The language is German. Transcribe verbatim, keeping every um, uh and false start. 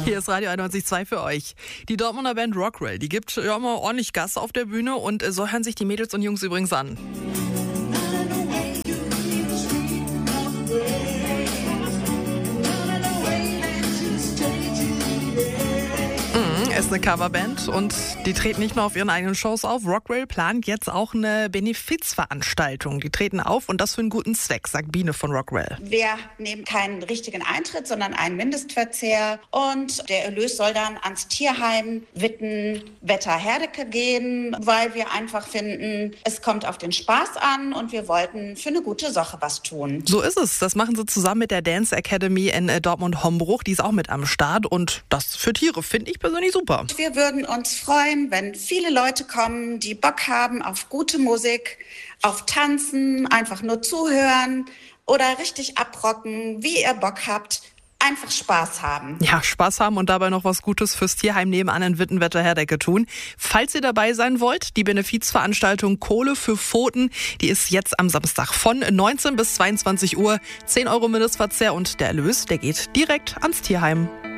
Hier ist Radio einundneunzig Komma zwei für euch. Die Dortmunder Band Rockwell, die gibt ja immer ordentlich Gas auf der Bühne und so hören sich die Mädels und Jungs übrigens an. Ist eine Coverband und die treten nicht nur auf ihren eigenen Shows auf. Rockwell plant jetzt auch eine Benefizveranstaltung. Die treten auf und das für einen guten Zweck, sagt Biene von Rockwell. Wir nehmen keinen richtigen Eintritt, sondern einen Mindestverzehr und der Erlös soll dann ans Tierheim Witten-Wetter-Herdecke gehen, weil wir einfach finden, es kommt auf den Spaß an und wir wollten für eine gute Sache was tun. So ist es. Das machen sie zusammen mit der Dance Academy in Dortmund-Hombruch. Die ist auch mit am Start und das für Tiere finde ich persönlich super. Wir würden uns freuen, wenn viele Leute kommen, die Bock haben auf gute Musik, auf Tanzen, einfach nur zuhören oder richtig abrocken, wie ihr Bock habt. Einfach Spaß haben. Ja, Spaß haben und dabei noch was Gutes fürs Tierheim nebenan in Witten-Wetter-Herdecke tun. Falls ihr dabei sein wollt, die Benefizveranstaltung Kohle für Pfoten, die ist jetzt am Samstag von neunzehn bis zweiundzwanzig Uhr. zehn Euro Mindestverzehr und der Erlös, der geht direkt ans Tierheim.